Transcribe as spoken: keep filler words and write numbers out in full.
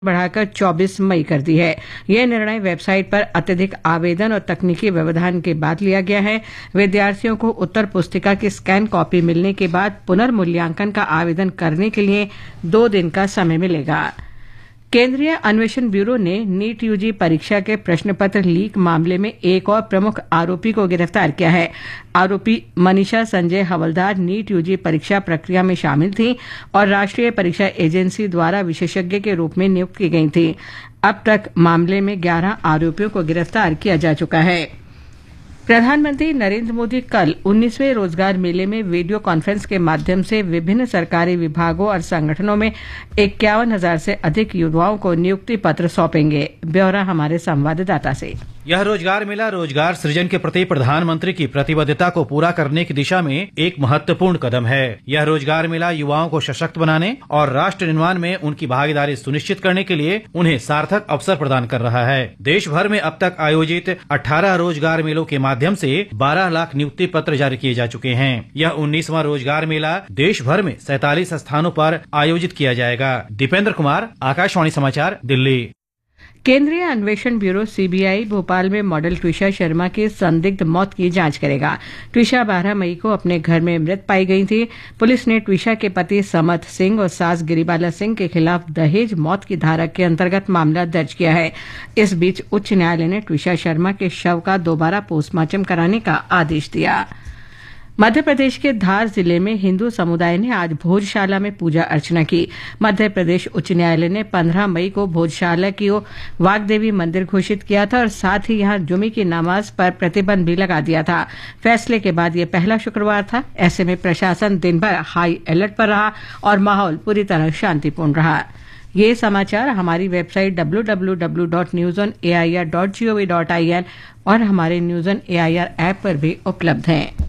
बढ़ाकर चौबीस मई कर दी है। यह निर्णय वेबसाइट पर अत्यधिक आवेदन और तकनीकी व्यवधान के बाद लिया गया है। विद्यार्थियों को उत्तर पुस्तिका की स्कैन कॉपी मिलने के बाद पुनर्मूल्यांकन का आवेदन करने के लिए दो दिन का समय मिलेगा। केंद्रीय अन्वेषण ब्यूरो ने नीट यूजी परीक्षा के प्रश्न पत्र लीक मामले में एक और प्रमुख आरोपी को गिरफ्तार किया है। आरोपी मनीषा संजय हवलदार नीट यूजी परीक्षा प्रक्रिया में शामिल थी और राष्ट्रीय परीक्षा एजेंसी द्वारा विशेषज्ञ के रूप में नियुक्त की गई थी। अब तक मामले में ग्यारह आरोपियों को गिरफ्तार किया जा चुका है। प्रधानमंत्री नरेंद्र मोदी कल उन्नीसवें रोजगार मेले में वीडियो कॉन्फ्रेंस के माध्यम से विभिन्न सरकारी विभागों और संगठनों में इक्यावन हजार से अधिक युवाओं को नियुक्ति पत्र सौंपेंगे। ब्यौरा हमारे संवाददाता से। यह रोजगार मेला रोजगार सृजन के प्रति प्रधानमंत्री की प्रतिबद्धता को पूरा करने की दिशा में एक महत्वपूर्ण कदम है। यह रोजगार मेला युवाओं को सशक्त बनाने और राष्ट्र निर्माण में उनकी भागीदारी सुनिश्चित करने के लिए उन्हें सार्थक अवसर प्रदान कर रहा है। देश भर में अब तक आयोजित अठारह रोजगार मेलों के माध्यम से बारह लाख नियुक्ति पत्र जारी किए जा चुके हैं। यह उन्नीसवां रोजगार मेला देश भर में सैतालीस स्थानों पर आयोजित किया जाएगा। दीपेंद्र कुमार, आकाशवाणी समाचार, दिल्ली। केंद्रीय अन्वेषण ब्यूरो सीबीआई भोपाल में मॉडल ट्विशा शर्मा की संदिग्ध मौत की जांच करेगा। ट्विशा बारह मई को अपने घर में मृत पाई गई थी। पुलिस ने ट्विशा के पति समर्थ सिंह और सास गिरिबाला सिंह के खिलाफ दहेज मौत की धारा के अंतर्गत मामला दर्ज किया है। इस बीच उच्च न्यायालय ने ट्विशा शर्मा के शव का दोबारा पोस्टमार्टम कराने का आदेश दिया। मध्य प्रदेश के धार जिले में हिंदू समुदाय ने आज भोजशाला में पूजा अर्चना की। मध्य प्रदेश उच्च न्यायालय ने पंद्रह मई को भोजशाला की वाग्देवी मंदिर घोषित किया था और साथ ही यहां जुमे की नमाज पर प्रतिबंध भी लगा दिया था। फैसले के बाद यह पहला शुक्रवार था। ऐसे में प्रशासन दिन भर हाई अलर्ट पर रहा और माहौल पूरी तरह शांतिपूर्ण रहा। ये समाचार हमारी website W W W dot news on A I R dot G O V dot I N और हमारे news on A I R app पर भी उपलब्ध हैं।